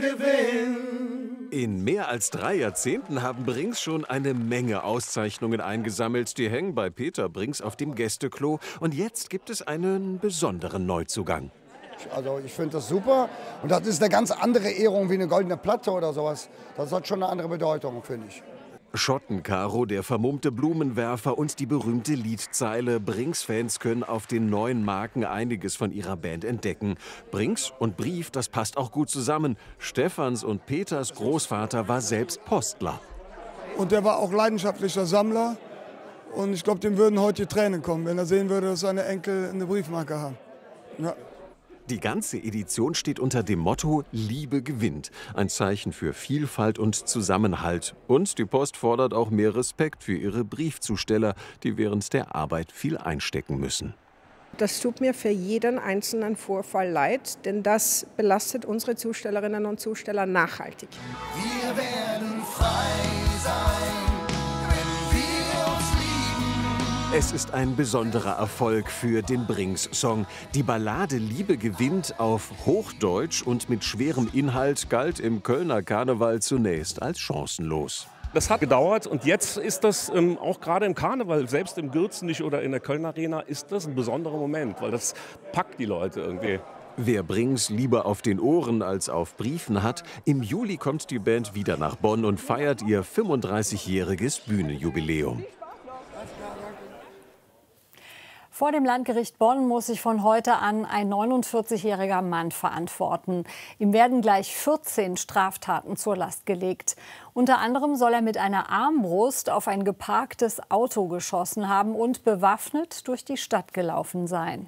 In mehr als 3 Jahrzehnten haben Brinks schon eine Menge Auszeichnungen eingesammelt. Die hängen bei Peter Brinks auf dem Gästeklo. Und jetzt gibt es einen besonderen Neuzugang. Also ich finde das super. Und das ist eine ganz andere Ehrung wie eine goldene Platte oder sowas. Das hat schon eine andere Bedeutung, finde ich. Schottenkaro, der vermummte Blumenwerfer und die berühmte Liedzeile. Brinks-Fans können auf den neuen Marken einiges von ihrer Band entdecken. Brinks und Brief, das passt auch gut zusammen. Stephans und Peters Großvater war selbst Postler. Und der war auch leidenschaftlicher Sammler. Und ich glaube, dem würden heute die Tränen kommen, wenn er sehen würde, dass seine Enkel eine Briefmarke haben. Ja. Die ganze Edition steht unter dem Motto Liebe gewinnt. Ein Zeichen für Vielfalt und Zusammenhalt. Und die Post fordert auch mehr Respekt für ihre Briefzusteller, die während der Arbeit viel einstecken müssen. Das tut mir für jeden einzelnen Vorfall leid, denn das belastet unsere Zustellerinnen und Zusteller nachhaltig. Wir werden frei sein. Es ist ein besonderer Erfolg für den Brinks-Song. Die Ballade Liebe gewinnt auf Hochdeutsch und mit schwerem Inhalt galt im Kölner Karneval zunächst als chancenlos. Das hat gedauert und jetzt ist das auch gerade im Karneval, selbst im Gürzenich oder in der Kölner Arena, ist das ein besonderer Moment, weil das packt die Leute irgendwie. Wer Brinks lieber auf den Ohren als auf Briefen hat, im Juli kommt die Band wieder nach Bonn und feiert ihr 35-jähriges Bühnenjubiläum. Vor dem Landgericht Bonn muss sich von heute an ein 49-jähriger Mann verantworten. Ihm werden gleich 14 Straftaten zur Last gelegt. Unter anderem soll er mit einer Armbrust auf ein geparktes Auto geschossen haben und bewaffnet durch die Stadt gelaufen sein.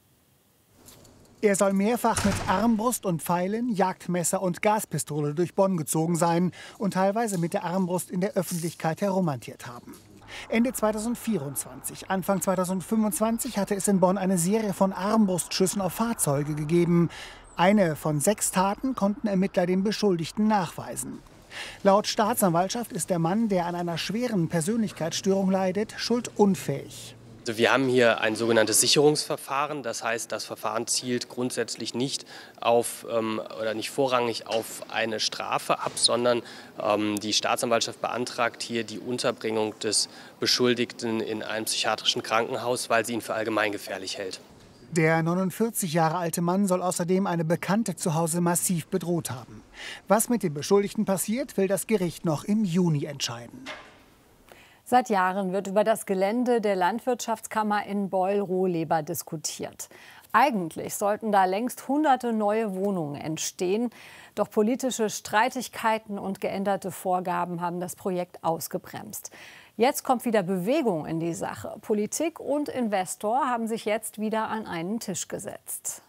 Er soll mehrfach mit Armbrust und Pfeilen, Jagdmesser und Gaspistole durch Bonn gezogen sein und teilweise mit der Armbrust in der Öffentlichkeit herumhantiert haben. Ende 2024, Anfang 2025 hatte es in Bonn eine Serie von Armbrustschüssen auf Fahrzeuge gegeben. Eine von 6 Taten konnten Ermittler dem Beschuldigten nachweisen. Laut Staatsanwaltschaft ist der Mann, der an einer schweren Persönlichkeitsstörung leidet, schuldunfähig. Also wir haben hier ein sogenanntes Sicherungsverfahren. Das heißt, das Verfahren zielt grundsätzlich nicht auf oder nicht vorrangig auf eine Strafe ab, sondern die Staatsanwaltschaft beantragt hier die Unterbringung des Beschuldigten in einem psychiatrischen Krankenhaus, weil sie ihn für allgemeingefährlich hält. Der 49 Jahre alte Mann soll außerdem eine Bekannte zu Hause massiv bedroht haben. Was mit dem Beschuldigten passiert, will das Gericht noch im Juni entscheiden. Seit Jahren wird über das Gelände der Landwirtschaftskammer in Beul-Rohleba diskutiert. Eigentlich sollten da längst hunderte neue Wohnungen entstehen. Doch politische Streitigkeiten und geänderte Vorgaben haben das Projekt ausgebremst. Jetzt kommt wieder Bewegung in die Sache. Politik und Investor haben sich jetzt wieder an einen Tisch gesetzt.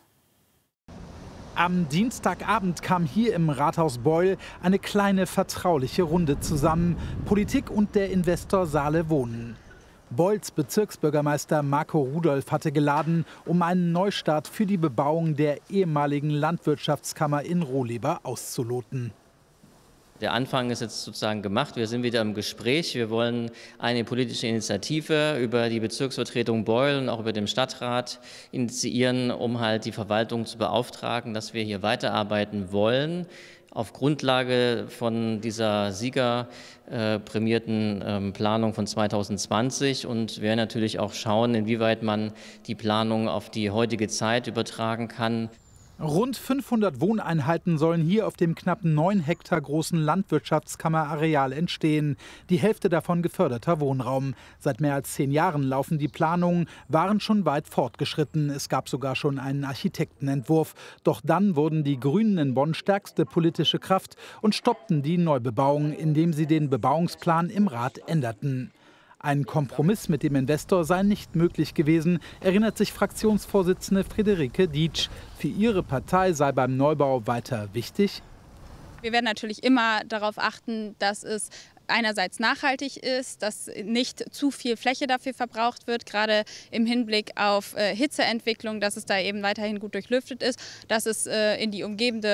Am Dienstagabend kam hier im Rathaus Beul eine kleine vertrauliche Runde zusammen. Politik und der Investor Saale Wohnen. Beuls Bezirksbürgermeister Marco Rudolph hatte geladen, um einen Neustart für die Bebauung der ehemaligen Landwirtschaftskammer in Rohleba auszuloten. Der Anfang ist jetzt sozusagen gemacht. Wir sind wieder im Gespräch. Wir wollen eine politische Initiative über die Bezirksvertretung Beul und auch über den Stadtrat initiieren, um halt die Verwaltung zu beauftragen, dass wir hier weiterarbeiten wollen. Auf Grundlage von dieser siegerprämierten Planung von 2020 und wir werden natürlich auch schauen, inwieweit man die Planung auf die heutige Zeit übertragen kann. Rund 500 Wohneinheiten sollen hier auf dem knapp 9 Hektar großen Landwirtschaftskammerareal entstehen. Die Hälfte davon geförderter Wohnraum. Seit mehr als 10 Jahren laufen die Planungen, waren schon weit fortgeschritten. Es gab sogar schon einen Architektenentwurf. Doch dann wurden die Grünen in Bonn stärkste politische Kraft und stoppten die Neubebauung, indem sie den Bebauungsplan im Rat änderten. Ein Kompromiss mit dem Investor sei nicht möglich gewesen, erinnert sich Fraktionsvorsitzende Friederike Dietsch. Für ihre Partei sei beim Neubau weiter wichtig. Wir werden natürlich immer darauf achten, dass es einerseits nachhaltig ist, dass nicht zu viel Fläche dafür verbraucht wird, gerade im Hinblick auf Hitzeentwicklung, dass es da eben weiterhin gut durchlüftet ist, dass es in die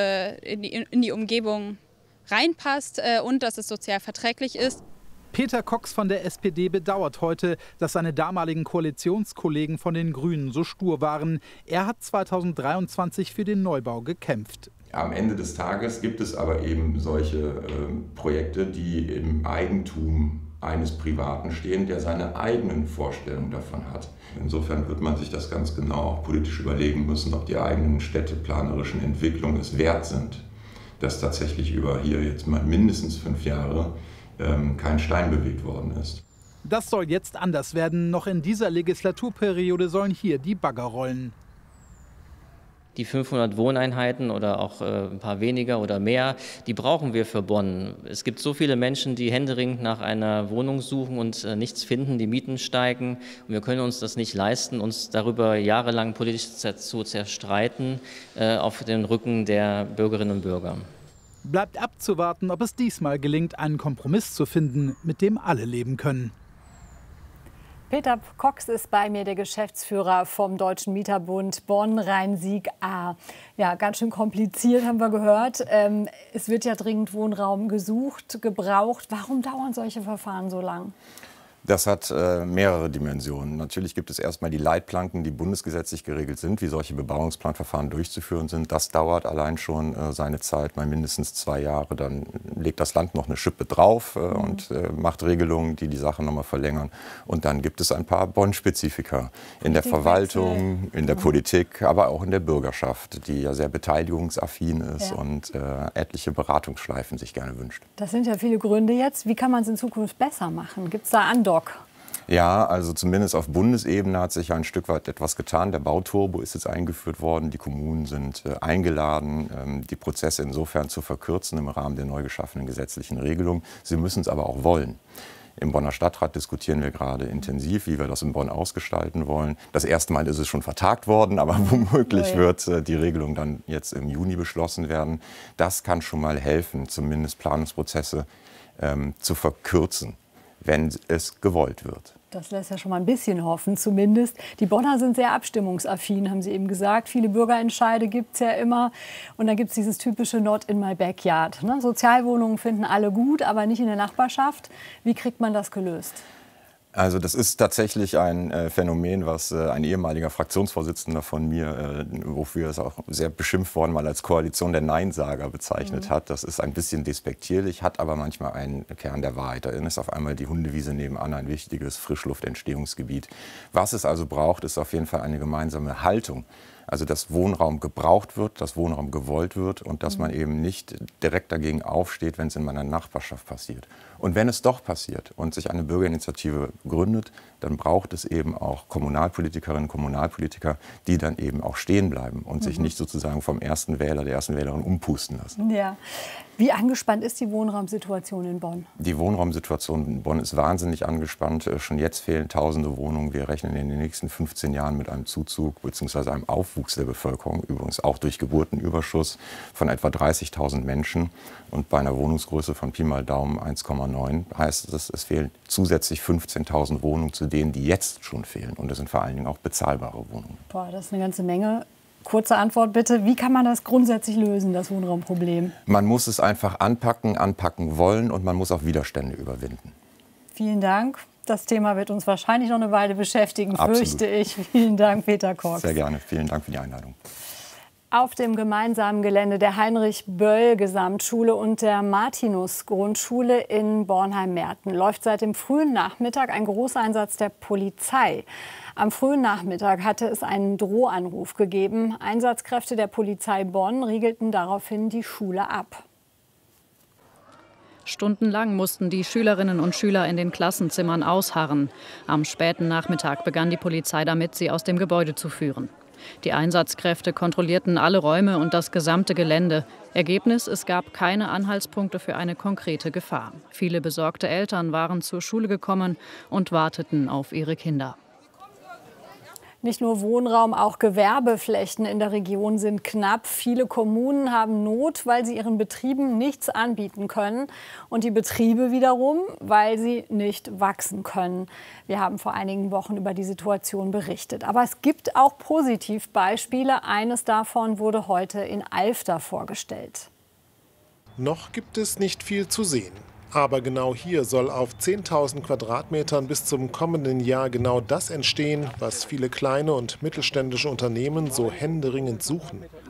Umgebung reinpasst und dass es sozial verträglich ist. Peter Cox von der SPD bedauert heute, dass seine damaligen Koalitionskollegen von den Grünen so stur waren. Er hat 2023 für den Neubau gekämpft. Am Ende des Tages gibt es aber eben solche Projekte, die im Eigentum eines Privaten stehen, der seine eigenen Vorstellungen davon hat. Insofern wird man sich das ganz genau auch politisch überlegen müssen, ob die eigenen städteplanerischen Entwicklungen es wert sind, dass tatsächlich über hier jetzt mal mindestens 5 Jahre kein Stein bewegt worden ist. Das soll jetzt anders werden. Noch in dieser Legislaturperiode sollen hier die Bagger rollen. Die 500 Wohneinheiten oder auch ein paar weniger oder mehr, die brauchen wir für Bonn. Es gibt so viele Menschen, die händeringend nach einer Wohnung suchen und nichts finden, die Mieten steigen. Und wir können uns das nicht leisten, uns darüber jahrelang politisch zu zerstreiten auf den Rücken der Bürgerinnen und Bürger. Bleibt abzuwarten, ob es diesmal gelingt, einen Kompromiss zu finden, mit dem alle leben können. Peter Cox ist bei mir, der Geschäftsführer vom Deutschen Mieterbund Bonn-Rhein-Sieg-A. Ja, ganz schön kompliziert, haben wir gehört. Es wird ja dringend Wohnraum gesucht, gebraucht. Warum dauern solche Verfahren so lang? Das hat mehrere Dimensionen. Natürlich gibt es erstmal die Leitplanken, die bundesgesetzlich geregelt sind, wie solche Bebauungsplanverfahren durchzuführen sind. Das dauert allein schon seine Zeit, mal mindestens 2 Jahre. Dann legt das Land noch eine Schippe drauf und macht Regelungen, die die Sache noch mal verlängern. Und dann gibt es ein paar Bonn-Spezifika in der Verwaltung, in der Politik, aber auch in der Bürgerschaft, die ja sehr beteiligungsaffin ist und etliche Beratungsschleifen sich gerne wünscht. Das sind ja viele Gründe jetzt. Wie kann man es in Zukunft besser machen? Gibt es da Andock? Ja, also zumindest auf Bundesebene hat sich ja ein Stück weit etwas getan. Der Bauturbo ist jetzt eingeführt worden. Die Kommunen sind eingeladen, die Prozesse insofern zu verkürzen im Rahmen der neu geschaffenen gesetzlichen Regelung. Sie müssen es aber auch wollen. Im Bonner Stadtrat diskutieren wir gerade intensiv, wie wir das in Bonn ausgestalten wollen. Das erste Mal ist es schon vertagt worden, aber womöglich wird die Regelung dann jetzt im Juni beschlossen werden. Das kann schon mal helfen, zumindest Planungsprozesse zu verkürzen, wenn es gewollt wird. Das lässt ja schon mal ein bisschen hoffen, zumindest. Die Bonner sind sehr abstimmungsaffin, haben Sie eben gesagt. Viele Bürgerentscheide gibt es ja immer. Und dann gibt es dieses typische Not in my backyard. Ne? Sozialwohnungen finden alle gut, aber nicht in der Nachbarschaft. Wie kriegt man das gelöst? Also das ist tatsächlich ein Phänomen, was ein ehemaliger Fraktionsvorsitzender von mir, wofür es auch sehr beschimpft worden, mal als Koalition der Neinsager bezeichnet hat. Das ist ein bisschen despektierlich, hat aber manchmal einen Kern der Wahrheit. Darin ist auf einmal die Hundewiese nebenan ein wichtiges Frischluftentstehungsgebiet. Was es also braucht, ist auf jeden Fall eine gemeinsame Haltung. Also dass Wohnraum gebraucht wird, dass Wohnraum gewollt wird und dass man eben nicht direkt dagegen aufsteht, wenn es in meiner Nachbarschaft passiert. Und wenn es doch passiert und sich eine Bürgerinitiative gründet, dann braucht es eben auch Kommunalpolitikerinnen und Kommunalpolitiker, die dann eben auch stehen bleiben und sich nicht sozusagen vom ersten Wähler, der ersten Wählerin umpusten lassen. Ja. Wie angespannt ist die Wohnraumsituation in Bonn? Die Wohnraumsituation in Bonn ist wahnsinnig angespannt. Schon jetzt fehlen tausende Wohnungen. Wir rechnen in den nächsten 15 Jahren mit einem Zuzug bzw. einem Aufwuchs der Bevölkerung, übrigens auch durch Geburtenüberschuss von etwa 30.000 Menschen. Und bei einer Wohnungsgröße von Pi mal Daumen 1,9 heißt es, es fehlen zusätzlich 15.000 Wohnungen zu denen, die jetzt schon fehlen. Und das sind vor allen Dingen auch bezahlbare Wohnungen. Boah, das ist eine ganze Menge. Kurze Antwort bitte. Wie kann man das grundsätzlich lösen, das Wohnraumproblem? Man muss es einfach anpacken wollen und man muss auch Widerstände überwinden. Vielen Dank. Das Thema wird uns wahrscheinlich noch eine Weile beschäftigen, fürchte ich. Vielen Dank, Peter Cox. Sehr gerne. Vielen Dank für die Einladung. Auf dem gemeinsamen Gelände der Heinrich-Böll-Gesamtschule und der Martinus-Grundschule in Bornheim-Merten läuft seit dem frühen Nachmittag ein Großeinsatz der Polizei. Am frühen Nachmittag hatte es einen Drohanruf gegeben. Einsatzkräfte der Polizei Bonn riegelten daraufhin die Schule ab. Stundenlang mussten die Schülerinnen und Schüler in den Klassenzimmern ausharren. Am späten Nachmittag begann die Polizei damit, sie aus dem Gebäude zu führen. Die Einsatzkräfte kontrollierten alle Räume und das gesamte Gelände. Ergebnis: Es gab keine Anhaltspunkte für eine konkrete Gefahr. Viele besorgte Eltern waren zur Schule gekommen und warteten auf ihre Kinder. Nicht nur Wohnraum, auch Gewerbeflächen in der Region sind knapp. Viele Kommunen haben Not, weil sie ihren Betrieben nichts anbieten können. Und die Betriebe wiederum, weil sie nicht wachsen können. Wir haben vor einigen Wochen über die Situation berichtet. Aber es gibt auch Positivbeispiele. Eines davon wurde heute in Alfter vorgestellt. Noch gibt es nicht viel zu sehen. Aber genau hier soll auf 10.000 Quadratmetern bis zum kommenden Jahr genau das entstehen, was viele kleine und mittelständische Unternehmen so händeringend suchen.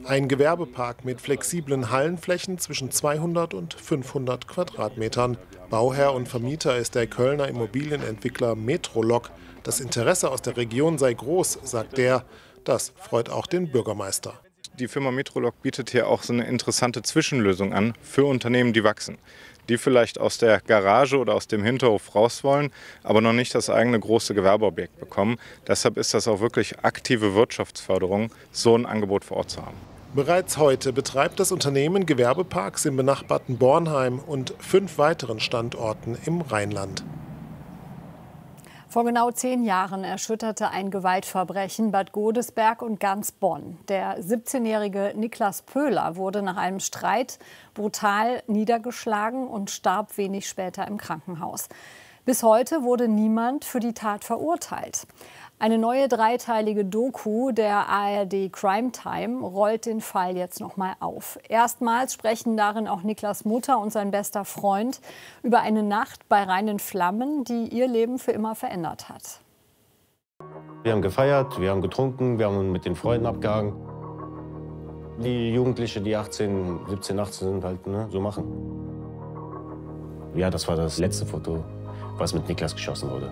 Ein Gewerbepark mit flexiblen Hallenflächen zwischen 200 und 500 Quadratmetern. Bauherr und Vermieter ist der Kölner Immobilienentwickler Metrolog. Das Interesse aus der Region sei groß, sagt er. Das freut auch den Bürgermeister. Die Firma Metrolog bietet hier auch so eine interessante Zwischenlösung an für Unternehmen, die wachsen. Die vielleicht aus der Garage oder aus dem Hinterhof raus wollen, aber noch nicht das eigene große Gewerbeobjekt bekommen. Deshalb ist das auch wirklich aktive Wirtschaftsförderung, so ein Angebot vor Ort zu haben. Bereits heute betreibt das Unternehmen Gewerbeparks im benachbarten Bornheim und 5 weiteren Standorten im Rheinland. Vor genau 10 Jahren erschütterte ein Gewaltverbrechen Bad Godesberg und ganz Bonn. Der 17-jährige Niklas Pöhler wurde nach einem Streit brutal niedergeschlagen und starb wenig später im Krankenhaus. Bis heute wurde niemand für die Tat verurteilt. Eine neue 3-teilige Doku der ARD Crime Time rollt den Fall jetzt noch mal auf. Erstmals sprechen darin auch Niklas' Mutter und sein bester Freund über eine Nacht bei reinen Flammen, die ihr Leben für immer verändert hat. Wir haben gefeiert, wir haben getrunken, wir haben mit den Freunden abgehangen. Die Jugendlichen, die 17, 18 sind, halt, ne, so machen. Ja, das war das letzte Foto, was mit Niklas geschossen wurde.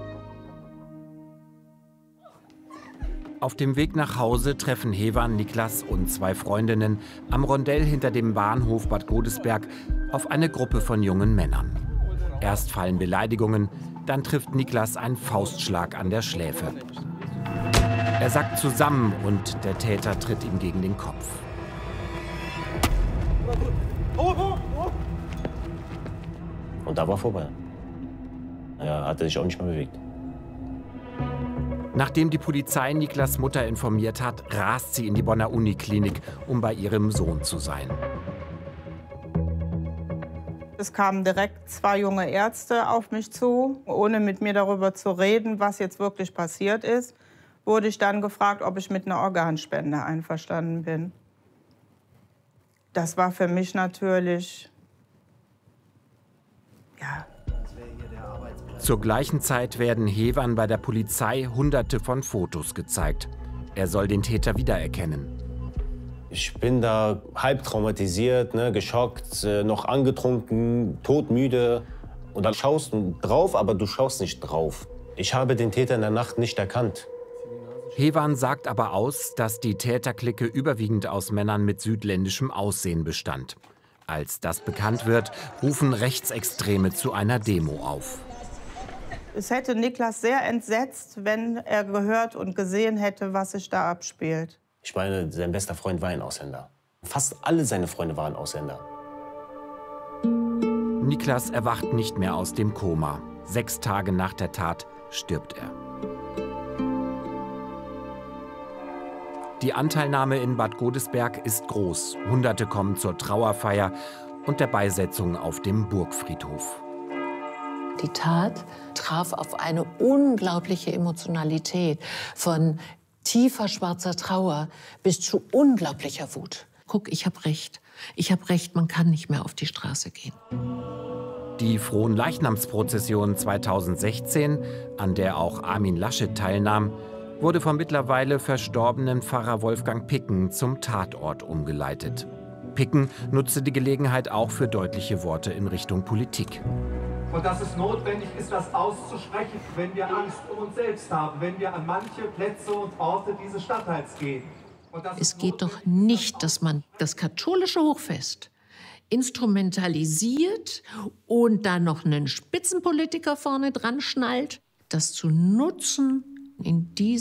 Auf dem Weg nach Hause treffen Hewan, Niklas und 2 Freundinnen am Rondell hinter dem Bahnhof Bad Godesberg auf eine Gruppe von jungen Männern. Erst fallen Beleidigungen, dann trifft Niklas einen Faustschlag an der Schläfe. Er sackt zusammen und der Täter tritt ihm gegen den Kopf. Und da war vorbei. Er hatte sich auch nicht mehr bewegt. Nachdem die Polizei Niklas' Mutter informiert hat, rast sie in die Bonner Uniklinik, um bei ihrem Sohn zu sein. Es kamen direkt 2 junge Ärzte auf mich zu. Ohne mit mir darüber zu reden, was jetzt wirklich passiert ist, wurde ich dann gefragt, ob ich mit einer Organspende einverstanden bin. Das war für mich natürlich, ja. Zur gleichen Zeit werden Hewan bei der Polizei Hunderte von Fotos gezeigt. Er soll den Täter wiedererkennen. Ich bin da halb traumatisiert, ne, geschockt, noch angetrunken, todmüde. Und dann schaust du drauf, aber du schaust nicht drauf. Ich habe den Täter in der Nacht nicht erkannt. Hewan sagt aber aus, dass die Täterklicke überwiegend aus Männern mit südländischem Aussehen bestand. Als das bekannt wird, rufen Rechtsextreme zu einer Demo auf. Es hätte Niklas sehr entsetzt, wenn er gehört und gesehen hätte, was sich da abspielt. Ich meine, sein bester Freund war ein Ausländer. Fast alle seine Freunde waren Ausländer. Niklas erwacht nicht mehr aus dem Koma. 6 Tage nach der Tat stirbt er. Die Anteilnahme in Bad Godesberg ist groß. Hunderte kommen zur Trauerfeier und der Beisetzung auf dem Burgfriedhof. Die Tat traf auf eine unglaubliche Emotionalität, von tiefer schwarzer Trauer bis zu unglaublicher Wut. Guck, ich habe recht. Ich habe recht, man kann nicht mehr auf die Straße gehen. Die Fronleichnamsprozession 2016, an der auch Armin Laschet teilnahm, wurde vom mittlerweile verstorbenen Pfarrer Wolfgang Picken zum Tatort umgeleitet. Picken nutzte die Gelegenheit auch für deutliche Worte in Richtung Politik. Und dass es notwendig ist, das auszusprechen, wenn wir Angst um uns selbst haben, wenn wir an manche Plätze und Orte dieses Stadtteils gehen. Es geht doch nicht, dass man das katholische Hochfest instrumentalisiert und da noch einen Spitzenpolitiker vorne dran schnallt, das zu nutzen in